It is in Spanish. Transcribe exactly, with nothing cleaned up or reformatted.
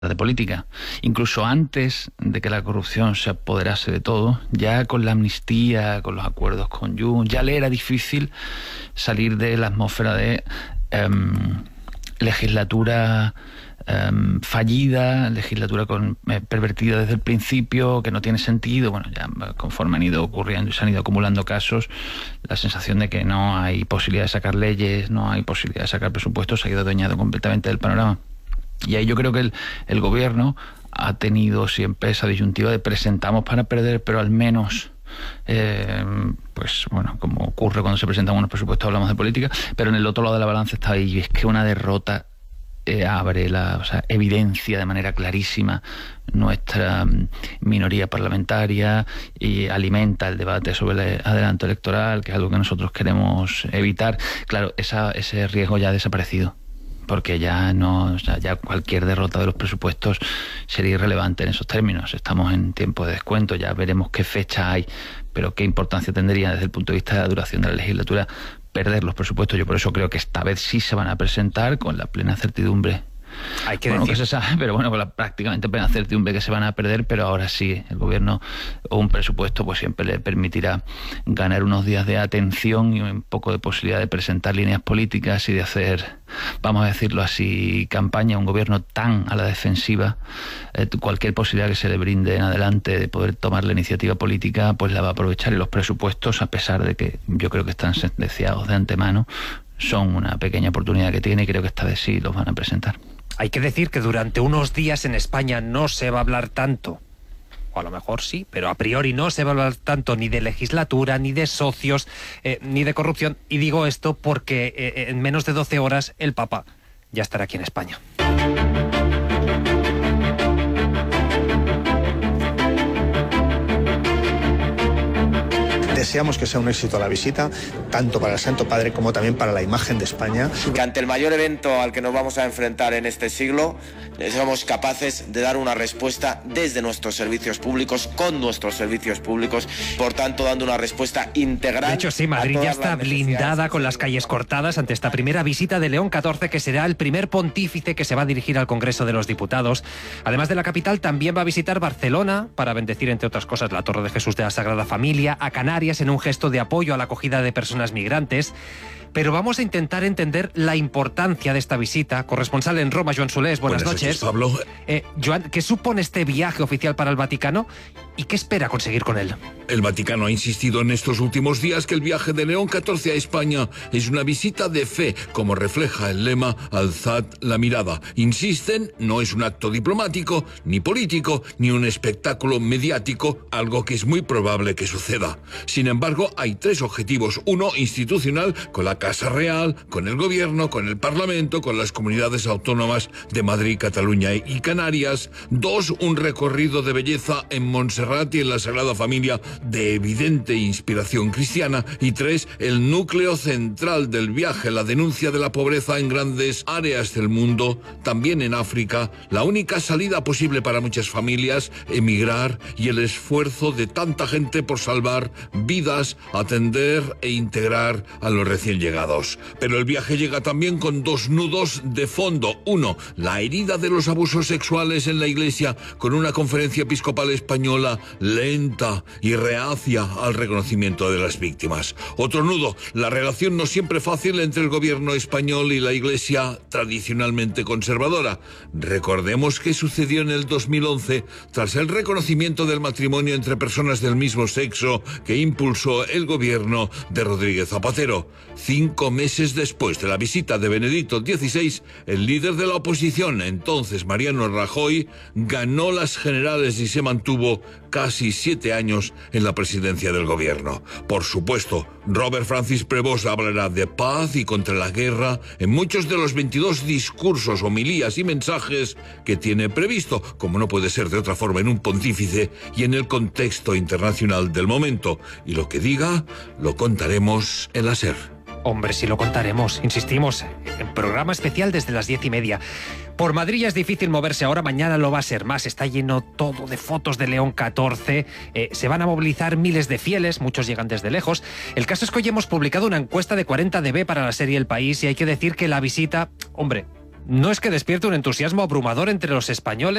de política. Incluso antes de que la corrupción se apoderase de todo, ya con la amnistía, con los acuerdos con Jun, ya le era difícil salir de la atmósfera de eh, legislatura eh, fallida, legislatura con, eh, pervertida desde el principio, que no tiene sentido. Bueno, ya conforme han ido ocurriendo y se han ido acumulando casos, la sensación de que no hay posibilidad de sacar leyes, no hay posibilidad de sacar presupuestos, se ha ido adueñado completamente del panorama. Y ahí yo creo que el, el gobierno ha tenido siempre esa disyuntiva de presentamos para perder, pero al menos, eh, pues bueno, como ocurre cuando se presentan unos presupuestos, hablamos de política, pero en el otro lado de la balanza está ahí, y es que una derrota eh, abre la, o sea, evidencia de manera clarísima nuestra minoría parlamentaria y alimenta el debate sobre el adelanto electoral, que es algo que nosotros queremos evitar. Claro, esa, ese riesgo ya ha desaparecido, porque ya no, o sea, ya cualquier derrota de los presupuestos sería irrelevante en esos términos. Estamos en tiempo de descuento, ya veremos qué fecha hay, pero qué importancia tendría desde el punto de vista de la duración de la legislatura perder los presupuestos. Yo por eso creo que esta vez sí se van a presentar con la plena certidumbre. Hay que bueno, decir... que se sabe, pero bueno, con la prácticamente plena certidumbre que se van a perder, pero ahora sí, el gobierno o un presupuesto pues siempre le permitirá ganar unos días de atención y un poco de posibilidad de presentar líneas políticas y de hacer, vamos a decirlo así, campaña. Un gobierno tan a la defensiva, eh, cualquier posibilidad que se le brinde en adelante de poder tomar la iniciativa política, pues la va a aprovechar. Y los presupuestos, a pesar de que yo creo que están sentenciados de antemano, son una pequeña oportunidad que tiene, y creo que esta vez sí los van a presentar. Hay que decir que durante unos días en España no se va a hablar tanto, o a lo mejor sí, pero a priori no se va a hablar tanto ni de legislatura, ni de socios, eh, ni de corrupción. Y digo esto porque eh, en menos de doce horas el Papa ya estará aquí en España. Deseamos que sea un éxito la visita, tanto para el Santo Padre como también para la imagen de España. Que ante el mayor evento al que nos vamos a enfrentar en este siglo, seamos capaces de dar una respuesta desde nuestros servicios públicos, con nuestros servicios públicos, por tanto dando una respuesta integral. De hecho, sí, Madrid ya está blindada con las calles cortadas ante esta primera visita de León catorce, que será el primer pontífice que se va a dirigir al Congreso de los Diputados. Además de la capital, también va a visitar Barcelona para bendecir, entre otras cosas, la Torre de Jesús de la Sagrada Familia, a Canarias en un gesto de apoyo a la acogida de personas migrantes. Pero vamos a intentar entender la importancia de esta visita. Corresponsal en Roma, Joan Solés, buenas, buenas noches. noches, Pablo. Eh, Joan, ¿qué supone este viaje oficial para el Vaticano y qué espera conseguir con él? El Vaticano ha insistido en estos últimos días que el viaje de León catorce a España es una visita de fe, como refleja el lema Alzad la mirada. Insisten, no es un acto diplomático, ni político, ni un espectáculo mediático, algo que es muy probable que suceda. Sin embargo, hay tres objetivos. Uno, institucional, con la Casa Real, con el Gobierno, con el Parlamento, con las comunidades autónomas de Madrid, Cataluña y Canarias. Dos, un recorrido de belleza en Montserrat y en la Sagrada Familia de evidente inspiración cristiana. Y tres, el núcleo central del viaje, la denuncia de la pobreza en grandes áreas del mundo, también en África, la única salida posible para muchas familias, emigrar, y el esfuerzo de tanta gente por salvar vidas, atender e integrar a los recién llegados. Pero el viaje llega también con dos nudos de fondo. Uno, la herida de los abusos sexuales en la Iglesia, con una conferencia episcopal española lenta y reacia al reconocimiento de las víctimas. Otro nudo, la relación no siempre fácil entre el gobierno español y la Iglesia tradicionalmente conservadora. Recordemos qué sucedió en el dos mil once tras el reconocimiento del matrimonio entre personas del mismo sexo que impulsó el gobierno de Rodríguez Zapatero. Cinco meses después de la visita de Benedicto dieciséis, el líder de la oposición, entonces Mariano Rajoy, ganó las generales y se mantuvo casi siete años en la presidencia del gobierno. Por supuesto, Robert Francis Prevost hablará de paz y contra la guerra en muchos de los veintidós discursos, homilías y mensajes que tiene previsto, como no puede ser de otra forma en un pontífice y en el contexto internacional del momento. Y lo que diga, lo contaremos en la SER. Hombre, si lo contaremos, insistimos, en programa especial desde las diez y media. Por Madrid ya es difícil moverse ahora, mañana lo va a ser más. Está lleno todo de fotos de León catorce. Eh, se van a movilizar miles de fieles, muchos llegan desde lejos. El caso es que hoy hemos publicado una encuesta de cuarenta D B para la serie El País y hay que decir que la visita, hombre, no es que despierte un entusiasmo abrumador entre los españoles